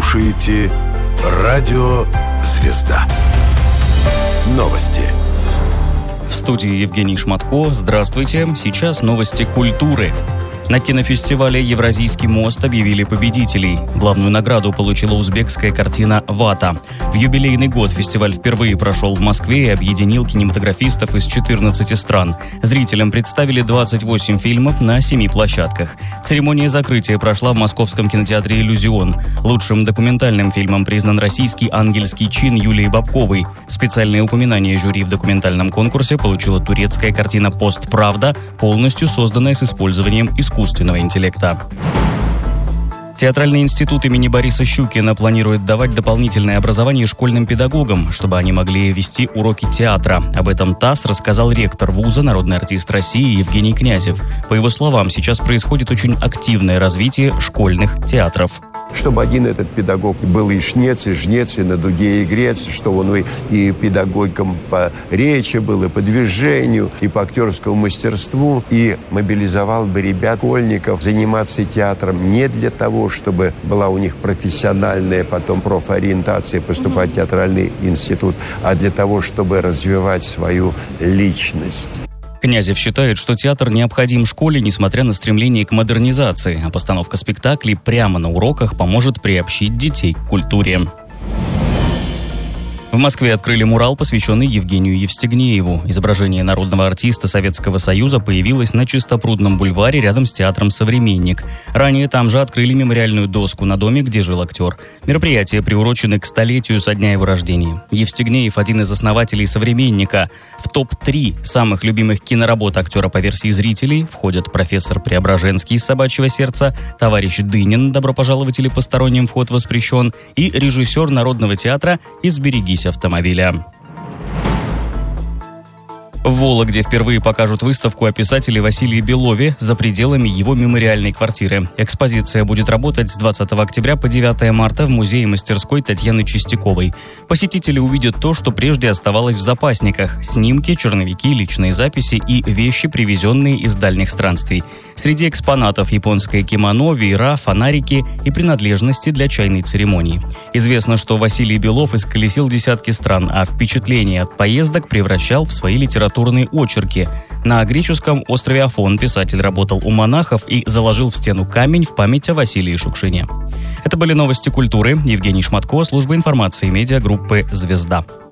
слушаете Радио Звезда. Новости. В студии Евгений Шматко. Здравствуйте. Сейчас новости культуры. На кинофестивале «Евразийский мост» объявили победителей. Главную награду получила узбекская картина «Вата». В юбилейный год фестиваль впервые прошел в Москве и объединил кинематографистов из 14 стран. Зрителям представили 28 фильмов на 7 площадках. Церемония закрытия прошла в московском кинотеатре «Иллюзион». Лучшим документальным фильмом признан российский «Ангельский чин» Юлии Бобковой. Специальное упоминание жюри в документальном конкурсе получила турецкая картина «Постправда», полностью созданная с использованием искусственного интеллекта. Театральный институт имени Бориса Щукина планирует давать дополнительное образование школьным педагогам, чтобы они могли вести уроки театра. Об этом ТАСС рассказал ректор вуза, народный артист России Евгений Князев. По его словам, сейчас происходит очень активное развитие школьных театров. Чтобы один этот педагог был и шнец, и жнец, и на дуге, и грец, чтобы он и педагогом по речи был, и по движению, и по актерскому мастерству, и мобилизовал бы ребят, школьников, заниматься театром не для того, чтобы была у них профессиональная потом профориентация, поступать в театральный институт, а для того, чтобы развивать свою личность. Князев считает, что театр необходим школе, несмотря на стремление к модернизации, а постановка спектаклей прямо на уроках поможет приобщить детей к культуре. В Москве открыли мурал, посвященный Евгению Евстигнееву. Изображение народного артиста Советского Союза появилось на Чистопрудном бульваре рядом с театром «Современник». Ранее там же открыли мемориальную доску на доме, где жил актер. Мероприятие приурочено к столетию со дня его рождения. Евстигнеев – один из основателей «Современника». В топ-3 самых любимых киноработ актера по версии зрителей входят «Профессор Преображенский» из «Собачьего сердца», «Товарищ Дынин», «Добро пожаловать» или «Посторонним вход воспрещен» и режиссер Народного театра «Изберегись автомобиля». В Вологде впервые покажут выставку о писателе Василии Белове за пределами его мемориальной квартиры. Экспозиция будет работать с 20 октября по 9 марта в музее-мастерской Татьяны Чистяковой. Посетители увидят то, что прежде оставалось в запасниках – снимки, черновики, личные записи и вещи, привезенные из дальних странствий. Среди экспонатов японское кимоно, веера, фонарики и принадлежности для чайной церемонии. Известно, что Василий Белов исколесил десятки стран, а впечатления от поездок превращал в свои литературные очерки. На греческом острове Афон писатель работал у монахов и заложил в стену камень в память о Василии Шукшине. Это были новости культуры. Евгений Шматко, служба информации медиагруппы «Звезда».